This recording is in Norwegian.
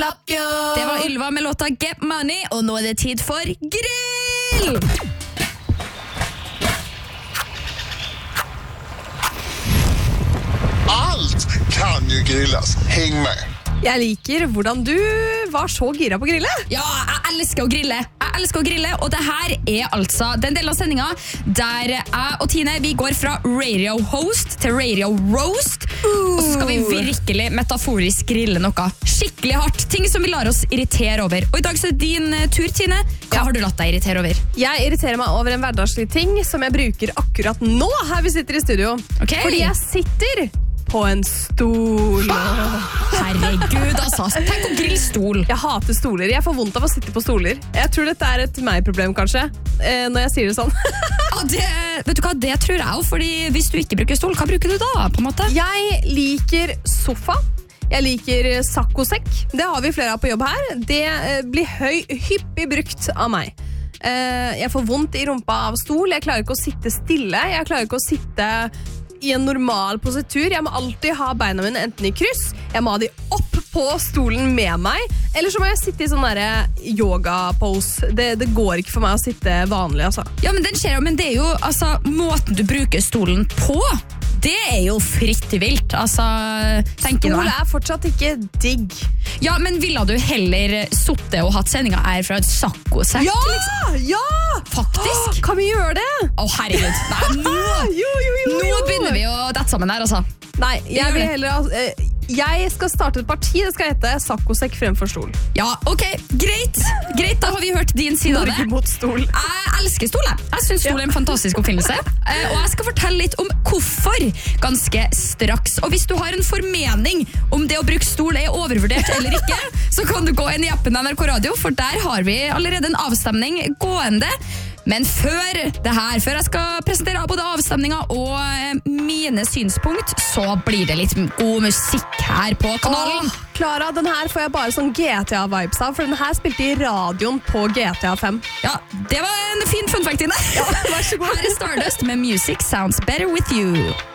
up yo. Det var Ylva med låta Get Money, og nå er det tid for grill! Allt kan ju grillas. Häng med. Jeg liker hvordan du var så gira på å grille. Ja, jeg elsker å grille. Og det her er altså den delen av sendingen der jeg og Tine, vi går fra radio host til radio roast. Og så skal vi virkelig metaforisk grille noe skikkelig hardt. Ting som vi lar oss irritere over. Og i dag så er det din tur, Tine. Hva har du latt deg irritere over? Jeg irriterer meg over en hverdagslig ting som jeg bruker akkurat nå her vi sitter i studio. Ok. Fordi jeg sitter på en stol. Herregud, altså. Tenk å grille stol. Jeg hater stoler. Jeg får vondt av å sitte på stoler. Jeg tror dette er et meg-problem, kanskje, når jeg sier det sånn. Vet du hva, det tror jeg også, fordi hvis du ikke bruker stol, hva bruker du da, på en måte? Jeg liker sofa. Jeg liker saccosekk. Det har vi flere av på jobb her. Det blir hyppig brukt av meg. Jeg får vondt i rumpa av stol. Jeg klarer ikke å sitte stille. Jeg klarer ikke å sitte i en normal positur. Jeg må alltid ha beina mine enten i kryss, jeg må ha de opp på stolen med meg, eller så må jeg sitte i sånn der yoga-pose. Det går ikke for meg å sitte vanlig, altså. Ja, men den skjer jo, men det er jo, altså, måten du bruker stolen på, det er jo fritt vilt, altså, tenker Stol jeg. er fortsatt ikke digg. Ja, men ville du heller suttet og hatt sendinga her fra et saccosekk? Ja! Liksom? Ja! Faktisk? Kan vi gjøre det? Å, herregud. Nei, nå begynner vi å dette sammen her, altså. Nei, jeg vil heller jeg skal starte et parti, det skal hete saccosekk fremfor stol. Ja, ok, greit, da har vi hørt din side av det. Norge mot stol. Jeg elsker stol, jeg synes stol er en fantastisk oppfinnelse. Og jeg skal fortelle litt om hvorfor ganske straks. Og hvis du har en formening om det å bruke stol er overvurdert eller ikke, så kan du gå inn i appen NRK Radio, for der har vi allerede en avstemning gående. Men før jeg skal presentere både avstemninger og mine synspunkt, så blir det litt god musikk her på kanalen. Klara, den her får jeg bare sånn GTA-vibes av, for den her spilte i radioen på GTA 5. Ja, det var en fin fun fact, Tine. Ja, vær så god. Her er Stardust med Music Sounds Better With You.